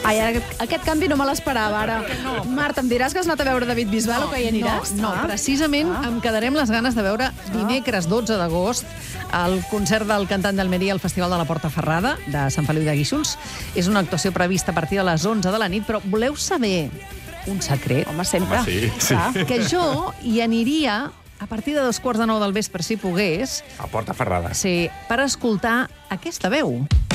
Ai, aquest canvi no me l'esperava, ara. Marta, em diràs que has anat a veure David Bisbal o que hi aniràs? No, precisament em quedarem les ganes de veure dimecres 12 d'agost el concert del cantant d'Almeria al Festival de la Porta Ferrada de Sant Feliu de Guíxols. És una actuació prevista a partir de les 11 de la nit, però voleu saber un secret? Home, sempre. Sí. Que jo hi aniria a partir de 2:15 del vespre, si pogués, A Porta Ferrada. sí, per escoltar aquesta veu.